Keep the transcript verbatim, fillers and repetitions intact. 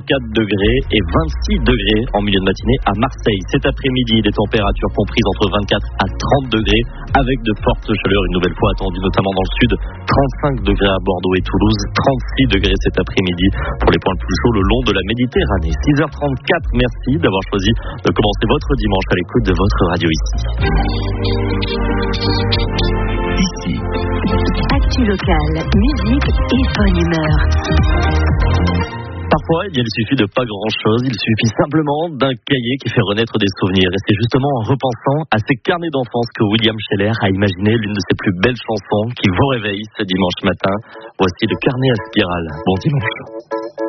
vingt-quatre degrés et vingt-six degrés en milieu de matinée à Marseille. Cet après-midi, des températures comprises entre vingt-quatre à trente degrés avec de fortes chaleurs une nouvelle fois attendues, notamment dans le sud. trente-cinq degrés à Bordeaux et Toulouse, trente-six degrés cet après-midi pour les points les plus chauds le long de la Méditerranée. six heures trente-quatre, merci d'avoir choisi de commencer votre dimanche à l'écoute de votre radio ici. Ici. Actu locale, musique et bonne humeur. Parfois, eh bien, il suffit de pas grand-chose, il suffit simplement d'un cahier qui fait renaître des souvenirs. Et c'est justement en repensant à ces carnets d'enfance que William Scheller a imaginé l'une de ses plus belles chansons qui vous réveille ce dimanche matin. Voici le carnet à spirale. Bon dimanche.